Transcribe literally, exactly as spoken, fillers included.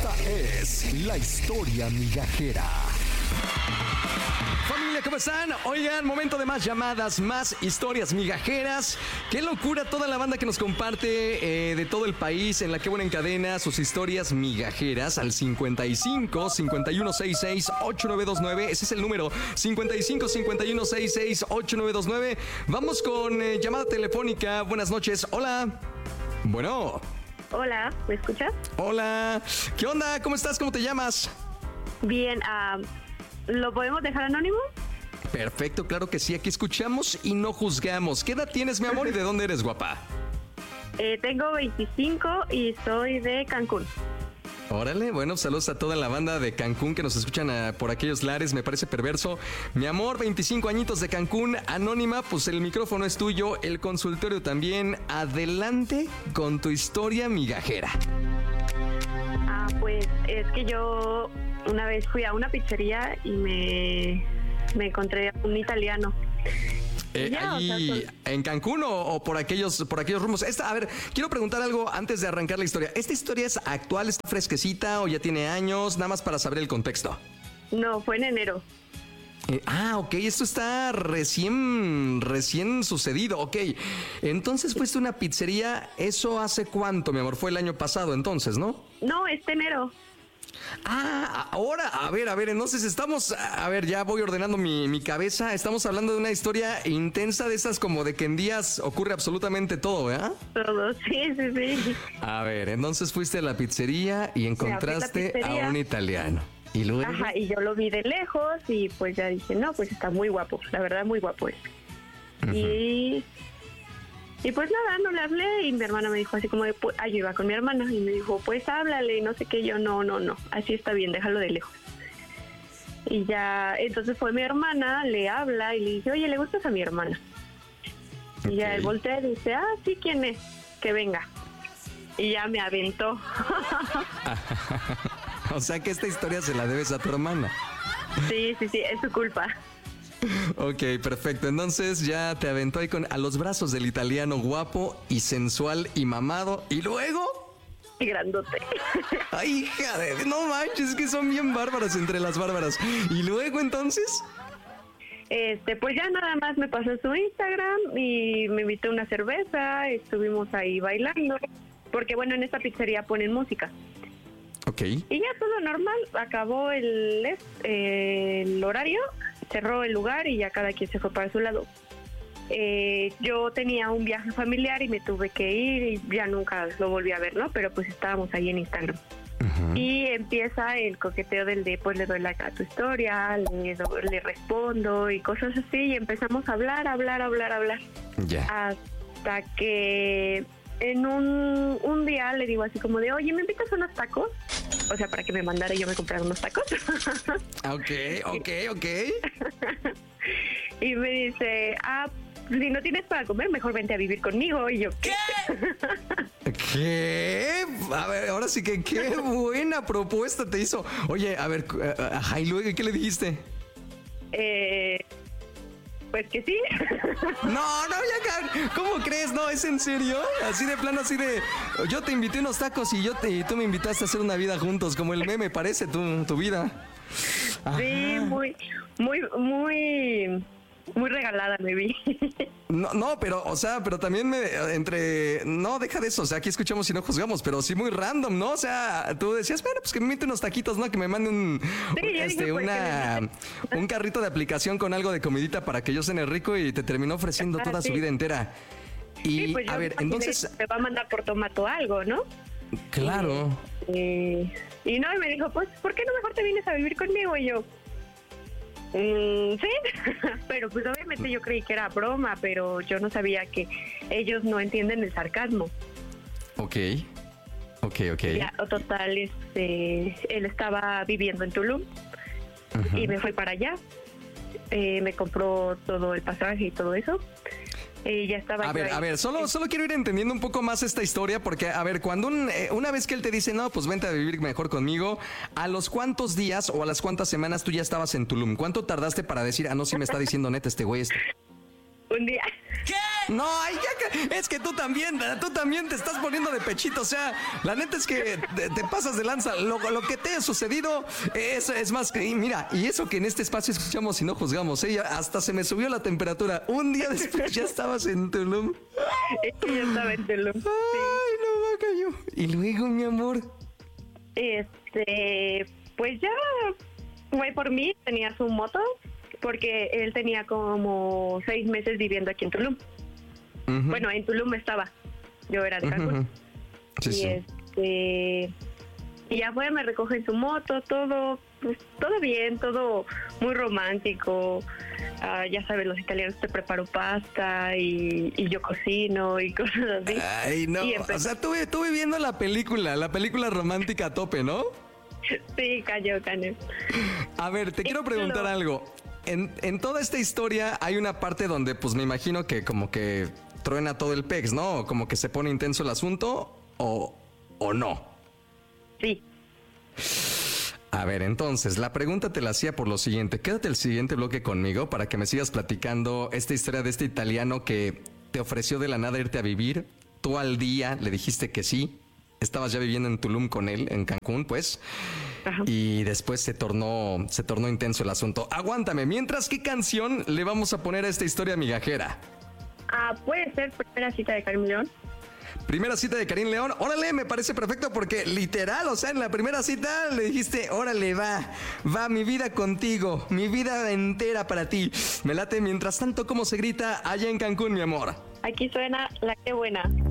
Esta es la historia migajera. Familia, ¿cómo están? Oigan, momento de más llamadas, más historias migajeras. Qué locura toda la banda que nos comparte eh, de todo el país en La Que Buena en Cadena sus historias migajeras al cincuenta y cinco, cincuenta y uno sesenta y seis, ochenta y nueve veintinueve. Ese es el número, cincuenta y cinco, cincuenta y uno sesenta y seis, ochenta y nueve veintinueve. Vamos con eh, llamada telefónica. Buenas noches. Hola. Bueno. Hola, ¿me escuchas? Hola. ¿Qué onda? ¿Cómo estás? ¿Cómo te llamas? Bien, uh, ¿lo podemos dejar anónimo? Perfecto, claro que sí. Aquí escuchamos y no juzgamos. ¿Qué edad tienes, mi amor, y de dónde eres, guapa? Eh, tengo veinticinco y soy de Cancún. Órale, bueno, saludos a toda la banda de Cancún que nos escuchan a, por aquellos lares, me parece perverso. Mi amor, veinticinco añitos de Cancún, anónima, pues el micrófono es tuyo, el consultorio también. Adelante con tu historia migajera. Ah, pues es que yo una vez fui a una pizzería y me, me encontré a un italiano. Eh, Ya, ahí, o sea, pues, ¿en Cancún o, o por aquellos por aquellos rumbos? Esta, a ver, quiero preguntar algo antes de arrancar la historia. ¿Esta historia es actual, está fresquecita o ya tiene años? Nada más para saber el contexto. no, fue en enero. Eh, ah, ok, esto está recién, recién sucedido, ok. Entonces fuiste a una pizzería, ¿eso hace cuánto, mi amor? Fue el año pasado entonces, ¿no? No, este enero. Ah, ahora, a ver, a ver, entonces estamos, a ver, ya voy ordenando mi, mi cabeza, estamos hablando de una historia intensa de esas como de que en días ocurre absolutamente todo, ¿verdad? Todo, sí, sí, sí. A ver, entonces fuiste a la pizzería y encontraste pizzería. a un italiano. Y luego... Ajá, y yo lo vi de lejos y pues ya dije, no, pues está muy guapo, la verdad muy guapo es. Ujú. Y... Y pues nada, no le hablé y mi hermana me dijo así como de, pues, ah, yo iba con mi hermana y me dijo, pues háblale y no sé qué, yo no, no, no, así está bien, déjalo de lejos. Y ya, entonces fue mi hermana, le habla y le dice, oye, ¿le gustas a mi hermana? Y ya Ok. él voltea y dice, ah, sí, ¿quién es? Que venga. Y ya me aventó. O sea que esta historia se la debes a tu hermana. Sí, sí, sí, es su culpa. Ok, perfecto. Entonces ya te aventó ahí con a los brazos del italiano guapo y sensual y mamado. Y luego... Y grandote. Ay, hija de... No manches, es que son bien bárbaras entre las bárbaras. Y luego entonces... Este, pues ya nada más me pasó su Instagram y me invitó una cerveza, estuvimos ahí bailando, porque bueno, en esta pizzería ponen música. Ok. Y ya todo normal, acabó el, eh, el horario, cerró el lugar y ya cada quien se fue para su lado. Eh, yo tenía un viaje familiar y me tuve que ir y ya nunca lo volví a ver, ¿no? Pero pues estábamos ahí en Instagram. Ujú. Y empieza el coqueteo del de, pues le doy like a tu historia, le, do- le respondo y cosas así. Y empezamos a hablar, hablar, hablar, hablar. Ya. Hasta que en un, un día le digo así como de, oye, ¿me invitas a unos tacos? O sea, para que me mandara y yo me comprara unos tacos. Ok, ok, ok. Y me dice, ah, si no tienes para comer, mejor vente a vivir conmigo. Y yo, ¿qué? ¿Qué? A ver, ahora sí que qué buena propuesta te hizo. Oye, a ver, cu- eh, ajá, y luego, ¿qué le dijiste? eh, pues que sí. No, no, ya, cabrón. ¿Cómo crees? No, ¿es en serio? Así de plano, así de... Yo te invité unos tacos y yo te, y tú me invitaste a hacer una vida juntos, como el meme parece tu, tu vida. Ajá. Sí, muy, muy, muy, muy regalada me vi. No, no, pero, o sea, pero también me, entre, no, deja de eso, o sea, aquí escuchamos y no juzgamos, pero sí muy random, ¿no? O sea, tú decías, bueno, pues que me invite unos taquitos, ¿no? Que me mande un, Sí, yo este, dije, pues, una, que me un carrito de aplicación con algo de comidita para que yo cene rico y te terminó ofreciendo Ah, toda sí. su vida entera. Y, Sí, pues yo a ver, imaginé entonces, que me va a mandar por tomato o algo, ¿no? claro, Eh, y no, y me dijo, pues, ¿por qué no mejor te vienes a vivir conmigo? Y yo, mm, sí, pero pues obviamente yo creí que era broma, pero yo no sabía que ellos no entienden el sarcasmo. ok, ok, ok. Ya, o total, este, él estaba viviendo en Tulum Ujú. y me fui para allá. Eh, me compró todo el pasaje y todo eso. Eh, ya estaba A yo ver, ahí. a ver, solo, solo quiero ir entendiendo un poco más esta historia porque, a ver, cuando un, eh, una vez que él te dice, no, pues vente a vivir mejor conmigo, ¿a los cuántos días o a las cuántas semanas tú ya estabas en Tulum? ¿Cuánto tardaste para decir, ah, no, sí me está diciendo neta este güey? Este? Un día. ¿Qué? No, ay, ya que- es que tú también, tú también te estás poniendo de pechito. O sea, la neta es que te, te pasas de lanza. Lo, lo que te ha sucedido es, es más que. Y mira, y eso que en este espacio escuchamos y no juzgamos. ¿eh? Ya hasta se me subió la temperatura. Un día después ya estabas en Tulum. Es que yo estaba en Tulum. Sí. Ay, no va cayó. Y luego, mi amor. Este, pues ya fue por mí, tenía su moto, porque él tenía como seis meses viviendo aquí en Tulum. Ujú. Bueno, en Tulum estaba, yo era de Cancún. Ujú. Sí, y sí. este, y ya fue, me recoge en su moto, todo, pues, todo bien, todo muy romántico. Ah, ya sabes, los italianos te preparo pasta y, y yo cocino y cosas así. Ay, no. Y O empezó- sea, tú, tú viviendo la película, la película romántica a tope, ¿no? Sí, cayó, cayó. A ver, te quiero preguntar Lo- algo. En, en toda esta historia hay una parte donde, pues me imagino que como que truena todo el pex, ¿no? Como que se pone intenso el asunto, o, o no. Sí. A ver, entonces, la pregunta te la hacía por lo siguiente. Quédate el siguiente bloque conmigo para que me sigas platicando esta historia de este italiano que te ofreció de la nada irte a vivir. Tú al día le dijiste que sí. Estabas ya viviendo en Tulum con él, en Cancún, pues. Ajá. Y después se tornó, se tornó intenso el asunto. Aguántame, mientras, ¿qué canción le vamos a poner a esta historia migajera? Ah, puede ser primera cita de Karim León. Primera cita de Karim León. Órale, me parece perfecto porque literal, o sea, en la primera cita le dijiste, órale, va, va mi vida contigo, mi vida entera para ti. Me late. Mientras tanto, ¿cómo se grita allá en Cancún, mi amor? Aquí suena La Que Buena.